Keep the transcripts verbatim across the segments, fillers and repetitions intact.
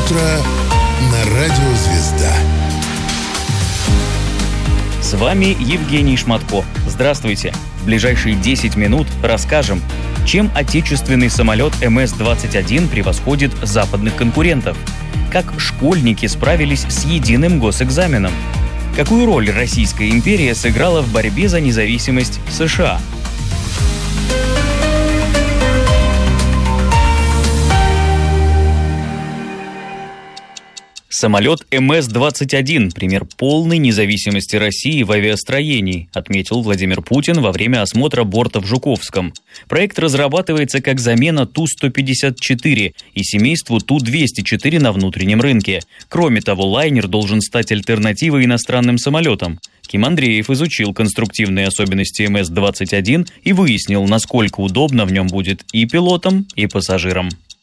утро на радио «Звезда». С вами Евгений Шматко. Здравствуйте. В ближайшие десять минут расскажем, чем отечественный самолет эм эс двадцать один превосходит западных конкурентов, как школьники справились с единым госэкзаменом, какую роль Российская империя сыграла в борьбе за независимость США. Самолет эм эс двадцать один – пример полной независимости России в авиастроении, отметил Владимир Путин во время осмотра борта в Жуковском. Проект разрабатывается как замена Ту сто пятьдесят четыре и семейству Ту двести четыре на внутреннем рынке. Кроме того, лайнер должен стать альтернативой иностранным самолетам. Ким Андреев изучил конструктивные особенности эм эс двадцать один и выяснил, насколько удобно в нем будет и пилотам, и пассажирам.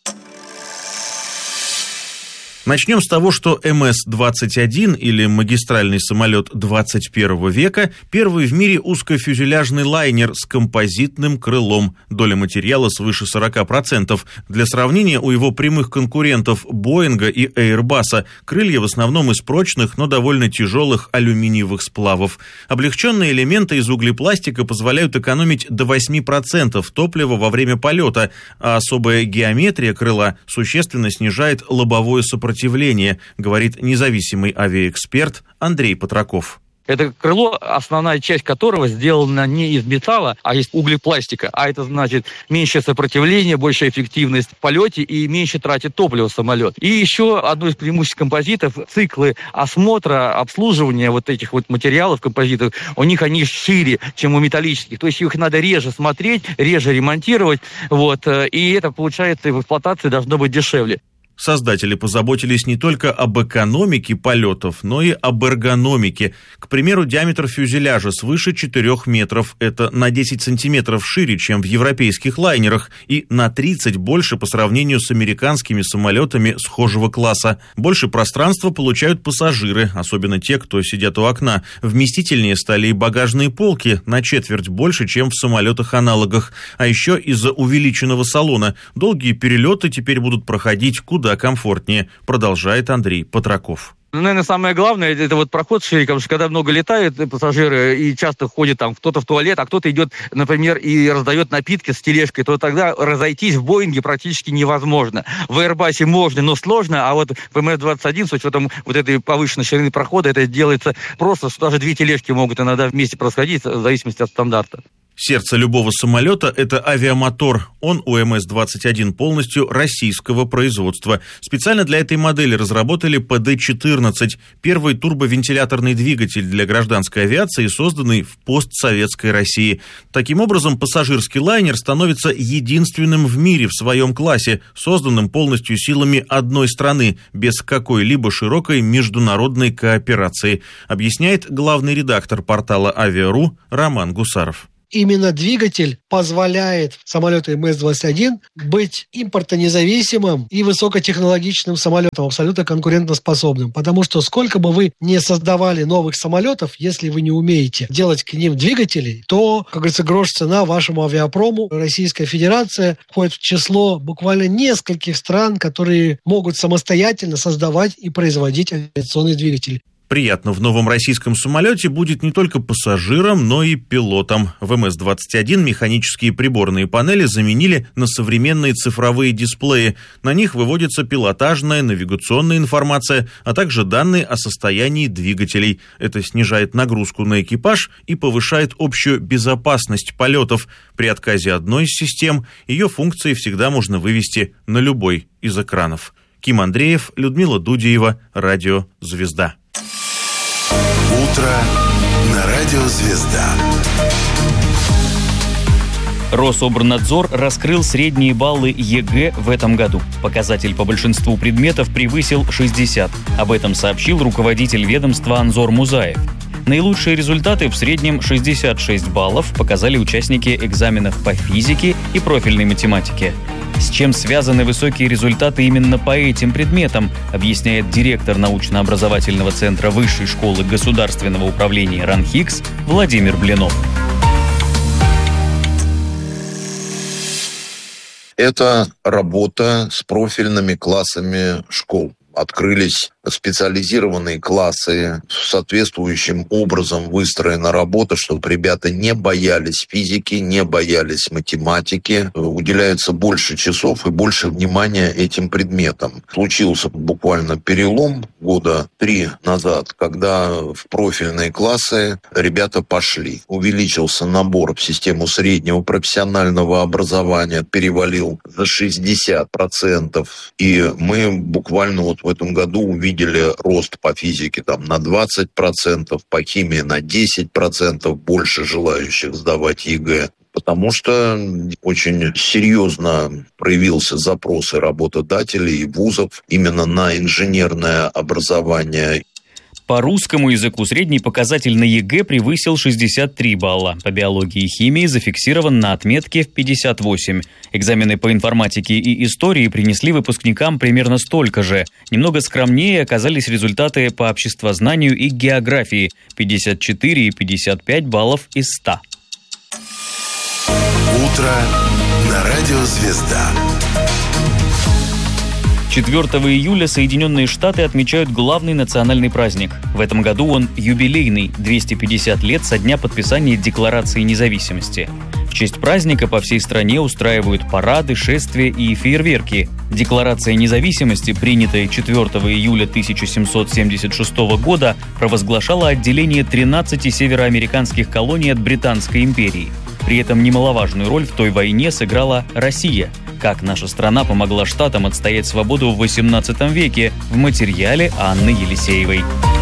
Начнем с того, что эм эс двадцать один, или магистральный самолет двадцать первого века, первый в мире узкофюзеляжный лайнер с композитным крылом. Доля материала свыше сорок процентов. Для сравнения, у его прямых конкурентов Боинга и Эйрбаса крылья в основном из прочных, но довольно тяжелых алюминиевых сплавов. Облегченные элементы из углепластика позволяют экономить до восемь процентов топлива во время полета, а особая геометрия крыла существенно снижает лобовое сопротивление, говорит независимый авиаэксперт Андрей Патраков. Это крыло, основная часть которого сделана не из металла, а из углепластика. А это значит меньшее сопротивление, большая эффективность в полете и меньше тратит топливо самолет. И еще одно из преимуществ композитов – циклы осмотра, обслуживания вот этих вот материалов композитов, у них они шире, чем у металлических. То есть их надо реже смотреть, реже ремонтировать, вот, и это, получается, в эксплуатации должно быть дешевле. Создатели позаботились не только об экономике полетов, но и об эргономике. К примеру, диаметр фюзеляжа свыше четырёх метров. Это на десять сантиметров шире, чем в европейских лайнерах, и на тридцать больше по сравнению с американскими самолетами схожего класса. Больше пространства получают пассажиры, особенно те, кто сидят у окна. Вместительнее стали и багажные полки, на четверть больше, чем в самолетах-аналогах. А еще из-за увеличенного салона долгие перелеты теперь будут проходить куда Да, комфортнее, продолжает Андрей Патраков. Ну, наверное, самое главное, это вот проход шире, потому что когда много летают пассажиры и часто ходят там кто-то в туалет, а кто-то идет, например, и раздает напитки с тележкой, то тогда разойтись в Боинге практически невозможно. В Эйрбасе можно, но сложно, а вот в эм эс двадцать один, с учетом вот этой повышенной ширины прохода, это делается просто, что даже две тележки могут иногда вместе происходить, в зависимости от стандарта. Сердце любого самолета – это авиамотор. Он у эм эс двадцать один полностью российского производства. Специально для этой модели разработали пэ дэ четырнадцать – первый турбовентиляторный двигатель для гражданской авиации, созданный в постсоветской России. Таким образом, пассажирский лайнер становится единственным в мире в своем классе, созданным полностью силами одной страны, без какой-либо широкой международной кооперации, объясняет главный редактор портала «Авиа.ру» Роман Гусаров. Именно двигатель позволяет самолету эм эс двадцать один быть импортонезависимым и высокотехнологичным самолетом, абсолютно конкурентоспособным. Потому что сколько бы вы не создавали новых самолетов, если вы не умеете делать к ним двигатели, то, как говорится, грош цена вашему авиапрому. Российская Федерация входит в число буквально нескольких стран, которые могут самостоятельно создавать и производить авиационные двигатели. Приятно в новом российском самолете будет не только пассажирам, но и пилотам. В эм эс двадцать один механические приборные панели заменили на современные цифровые дисплеи. На них выводится пилотажная, навигационная информация, а также данные о состоянии двигателей. Это снижает нагрузку на экипаж и повышает общую безопасность полетов. При отказе одной из систем ее функции всегда можно вывести на любой из экранов. Ким Андреев, Людмила Дудеева, Радио «Звезда». Утро на радио «Звезда». Рособорнадзор раскрыл средние баллы е гэ в этом году. Показатель по большинству предметов превысил шестьдесят. Об этом сообщил руководитель ведомства Анзор Музаев. Наилучшие результаты, в среднем шестьдесят шесть баллов, показали участники экзаменов по физике и профильной математике. С чем связаны высокие результаты именно по этим предметам, объясняет директор научно-образовательного центра Высшей школы государственного управления РАНХИКС Владимир Блинов. Это работа с профильными классами школ. открылись специализированные классы, соответствующим образом выстроена работа, чтобы ребята не боялись физики, не боялись математики, уделяется больше часов и больше внимания этим предметам. Случился буквально перелом года три назад, когда в профильные классы ребята пошли. Увеличился набор в систему среднего профессионального образования, перевалил за шестьдесят процентов. И мы буквально вот в этом году увидели рост по физике там, на двадцать процентов, по химии на десять процентов больше желающих сдавать ЕГЭ. Потому что очень серьезно проявился запрос и работодателей, и вузов именно на инженерное образование. По русскому языку средний показатель на ЕГЭ превысил шестьдесят три балла. По биологии и химии зафиксирован на отметке в пятьдесят восемь. Экзамены по информатике и истории принесли выпускникам примерно столько же. Немного скромнее оказались результаты по обществознанию и географии – пятьдесят четыре и пятьдесят пять баллов из ста. Утро на радио «Звезда». четвёртого июля Соединенные Штаты отмечают главный национальный праздник. В этом году он юбилейный – двести пятьдесят лет со дня подписания Декларации независимости. В честь праздника по всей стране устраивают парады, шествия и фейерверки. Декларация независимости, принятая четвёртого июля тысяча семьсот семьдесят шестого года, провозглашала отделение тринадцати североамериканских колоний от Британской империи. При этом немаловажную роль в той войне сыграла Россия. Как наша страна помогла штатам отстоять свободу в восемнадцатом веке, в материале Анны Елисеевой.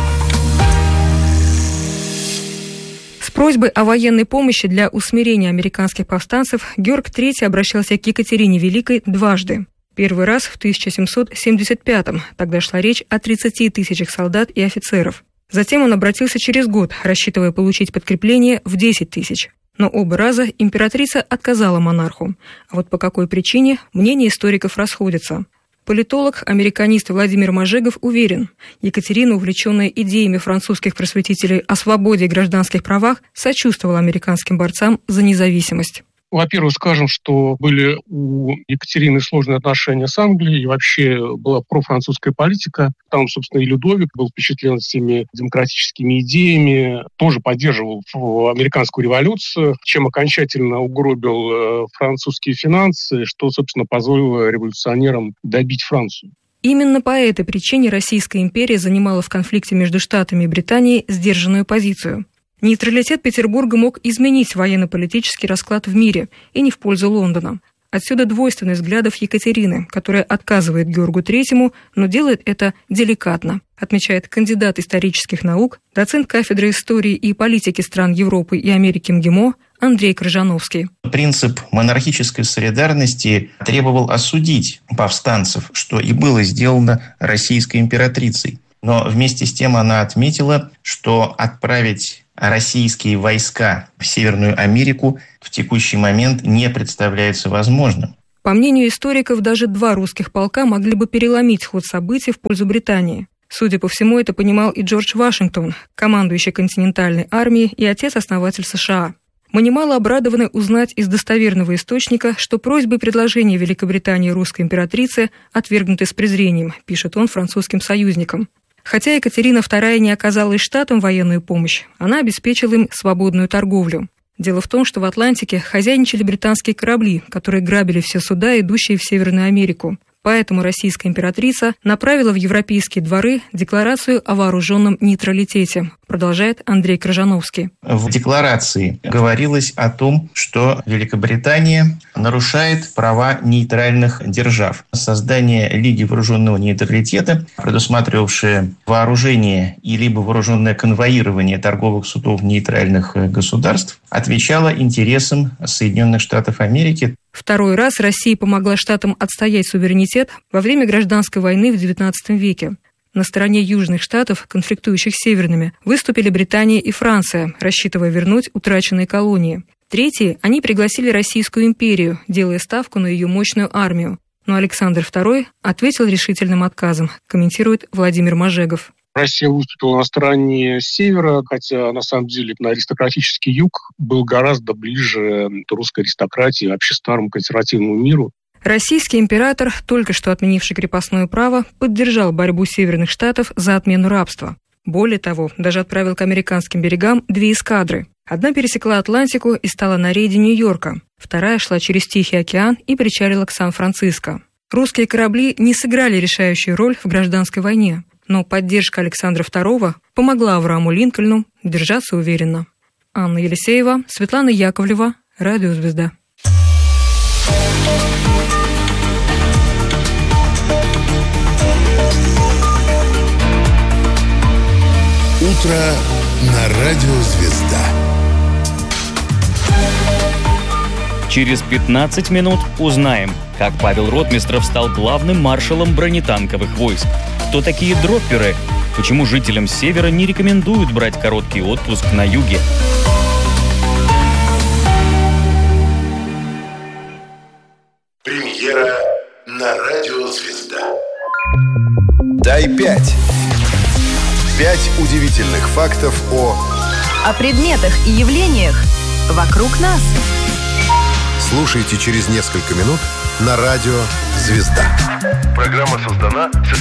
С просьбой о военной помощи для усмирения американских повстанцев Георг третий обращался к Екатерине Великой дважды. Первый раз в тысяча семьсот семьдесят пятом, тогда шла речь о тридцати тысячах солдат и офицеров. Затем он обратился через год, рассчитывая получить подкрепление в десять тысяч. Но оба раза императрица отказала монарху. А вот по какой причине, мнения историков расходятся. Политолог, американист Владимир Мажегов уверен, Екатерина, увлеченная идеями французских просветителей о свободе и гражданских правах, сочувствовала американским борцам за независимость. Во-первых, скажем, что были у Екатерины сложные отношения с Англией, и вообще была профранцузская политика. Там, собственно, и Людовик был впечатлен всеми демократическими идеями, тоже поддерживал американскую революцию, чем окончательно угробил французские финансы, что, собственно, позволило революционерам добить Францию. Именно по этой причине Российская империя занимала в конфликте между Штатами и Британией сдержанную позицию. Нейтралитет Петербурга мог изменить военно-политический расклад в мире и не в пользу Лондона. Отсюда двойственность взглядов Екатерины, которая отказывает Георгу третьему, но делает это деликатно, отмечает кандидат исторических наук, доцент кафедры истории и политики стран Европы и Америки МГИМО Андрей Крыжановский. Принцип монархической солидарности требовал осудить повстанцев, что и было сделано российской императрицей. Но вместе с тем она отметила, что отправить российские войска в Северную Америку в текущий момент не представляется возможным. По мнению историков, даже два русских полка могли бы переломить ход событий в пользу Британии. Судя по всему, это понимал и Джордж Вашингтон, командующий континентальной армией и отец-основатель США. Мы немало обрадованы узнать из достоверного источника, что просьбы и предложения Великобритании русской императрицы отвергнуты с презрением, пишет он французским союзникам. Хотя Екатерина вторая не оказала и штатам военную помощь, она обеспечила им свободную торговлю. Дело в том, что в Атлантике хозяйничали британские корабли, которые грабили все суда, идущие в Северную Америку. Поэтому российская императрица направила в европейские дворы декларацию о вооруженном нейтралитете, продолжает Андрей Крыжановский. В декларации говорилось о том, что Великобритания нарушает права нейтральных держав. Создание Лиги вооруженного нейтралитета, предусматривавшее вооружение и либо вооруженное конвоирование торговых судов нейтральных государств, отвечало интересам Соединенных Штатов Америки. Второй раз Россия помогла штатам отстоять суверенитет во время гражданской войны в девятнадцатом веке. На стороне южных штатов, конфликтующих с северными, выступили Британия и Франция, рассчитывая вернуть утраченные колонии. Третьи, они пригласили Российскую империю, делая ставку на ее мощную армию. Но Александр второй ответил решительным отказом, комментирует Владимир Мажегов. Россия выступила на стороне севера, хотя на самом деле на аристократический юг был гораздо ближе русской аристократии, вообще старому консервативному миру. Российский император, только что отменивший крепостное право, поддержал борьбу Северных Штатов за отмену рабства. Более того, даже отправил к американским берегам две эскадры. Одна пересекла Атлантику и стала на рейде Нью-Йорка, вторая шла через Тихий океан и причалила к Сан-Франциско. Русские корабли не сыграли решающую роль в гражданской войне, но поддержка Александра второго помогла Аврааму Линкольну держаться уверенно. Анна Елисеева, Светлана Яковлева, Радио «Звезда». Утро на Радио «Звезда». Через пятнадцать минут узнаем, как Павел Ротмистров стал главным маршалом бронетанковых войск. Кто такие дропперы? Почему жителям Севера не рекомендуют брать короткий отпуск на юге? Премьера на Радио «Звезда». Дай пять. Пять удивительных фактов о... О предметах и явлениях вокруг нас. Слушайте через несколько минут на Радио «Звезда». Программа создана с